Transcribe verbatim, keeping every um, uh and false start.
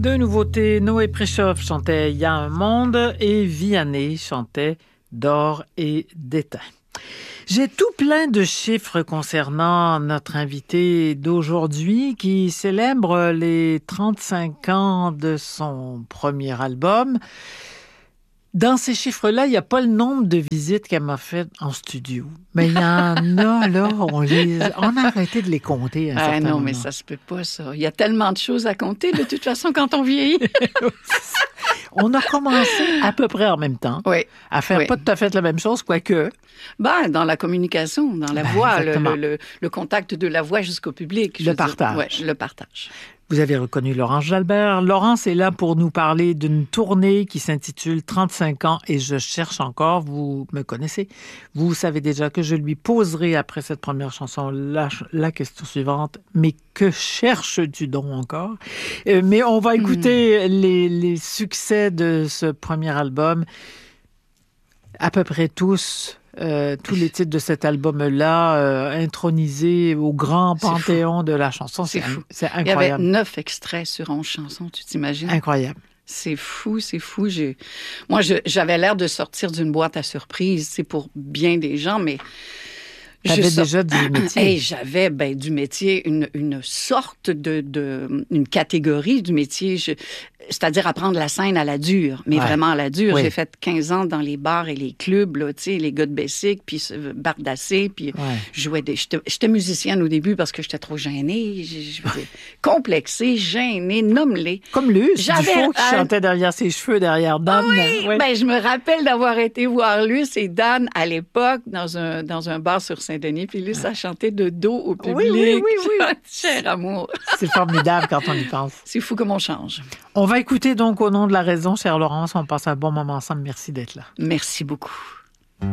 Deux nouveautés. Noé Préchoff chantait « Il y a un monde » et Vianney chantait « D'or et d'étain ». J'ai tout plein de chiffres concernant notre invité d'aujourd'hui qui célèbre les trente-cinq ans de son premier album. Dans ces chiffres-là, il n'y a pas le nombre de visites qu'elle m'a faites en studio. Mais il y en a, là, on, les, on a arrêté de les compter à un ah, certain non, moment. mais ça se peut pas, ça. Il y a tellement de choses à compter, de toute façon, quand on vieillit. On a commencé à peu près en même temps oui. à faire oui. pas tout à fait la même chose, quoique... Ben, dans la communication, dans la ben, voix, le, le, le, le contact de la voix jusqu'au public. Le partage. Ouais, le partage. Vous avez reconnu Laurence Jalbert. Laurence est là pour nous parler d'une tournée qui s'intitule trente-cinq ans et je cherche encore. Vous me connaissez. Vous savez déjà que je lui poserai après cette première chanson la, la question suivante. Mais que cherches-tu donc encore? Euh, mais on va écouter mmh. les, les succès de ce premier album. À peu près tous... Euh, tous les titres de cet album-là euh, intronisés au grand panthéon de la chanson. C'est, c'est fou. C'est incroyable. Il y avait neuf extraits sur onze chansons, tu t'imagines? Incroyable. C'est fou, c'est fou. J'ai... Moi, je, j'avais l'air de sortir d'une boîte à surprise, c'est pour bien des gens, mais... J'avais sort... déjà du métier. Hey, j'avais ben, du métier, une, une sorte de, de... une catégorie du métier. Je... C'est-à-dire apprendre la scène à la dure, mais ouais. vraiment à la dure. Oui. J'ai fait quinze ans dans les bars et les clubs, là, tu sais, les gars de Bessic, puis Bardacé, puis ouais. je jouais des... J'étais, j'étais musicienne au début parce que j'étais trop gênée, j'étais complexée, gênée, nomme-les. Comme Luce, J'avais... Dufault qui euh... chantait derrière ses cheveux, derrière Dan. Oui, oui. Ben, je me rappelle d'avoir été voir Luce et Dan à l'époque dans un, dans un bar sur Saint-Denis, puis Luce ouais. a chanté de dos au public. Oui, oui, oui. oui. Cher amour. C'est formidable quand on y pense. C'est fou comme on change. On va écouter donc Au nom de la raison, chère Laurence. On passe un bon moment ensemble. Merci d'être là. Merci beaucoup.